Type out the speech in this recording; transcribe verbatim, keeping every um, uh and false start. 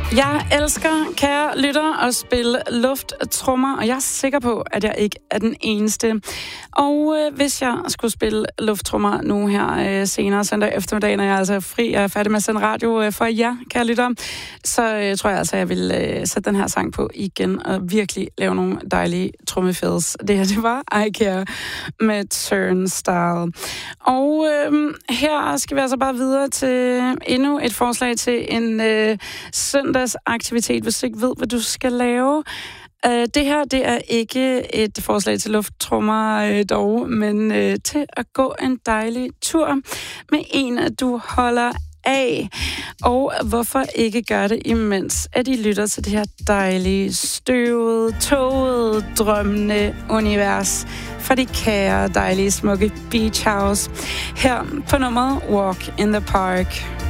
Jeg elsker, kære lytter, at spille lufttrommer, og jeg er sikker på, at jeg ikke er den eneste. Og øh, hvis jeg skulle spille lufttrommer nu her øh, senere søndag eftermiddag, når jeg altså er fri og er færdig med at sende radio øh, for jer, kære lytter, så øh, tror jeg altså, at jeg vil øh, sætte den her sang på igen og virkelig lave nogle dejlige trommefills. Det her, det var I Care med Turnstile. Og øh, her skal vi altså bare videre til endnu et forslag til en øh, søndagsaktivitet, hvis du ikke ved, hvad du skal lave. Uh, det her, det er ikke et forslag til lufttrommer uh, dog, men uh, til at gå en dejlig tur med en, du holder af. Og hvorfor ikke gøre det, imens at I lytter til det her dejlige, støvede, tågede, drømmende univers for de kære, dejlige, smukke Beach House her på nummeret Walk in the Park.